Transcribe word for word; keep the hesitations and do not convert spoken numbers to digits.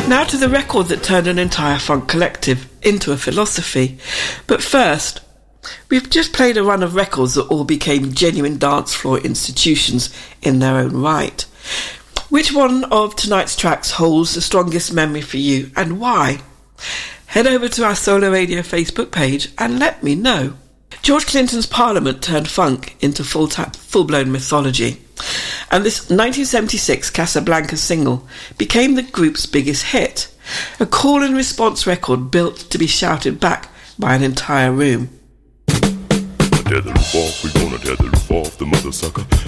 Now to the record that turned an entire funk collective into a philosophy. But first, we've just played a run of records that all became genuine dance floor institutions in their own right. Which one of tonight's tracks holds the strongest memory for you, and why? Head over to our Solo Radio Facebook page and let me know. George Clinton's Parliament turned funk into full ta- full-blown mythology, and this nineteen seventy-six Casablanca single became the group's biggest hit, a call and response record built to be shouted back by an entire room. Tether roof off, we gonna tether roof off the mother sucker.